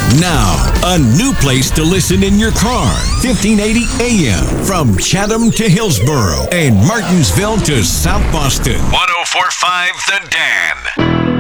Now, a new place to listen in your car. 1580 AM from Chatham to Hillsboro and Martinsville to South Boston. 1045 The Dan.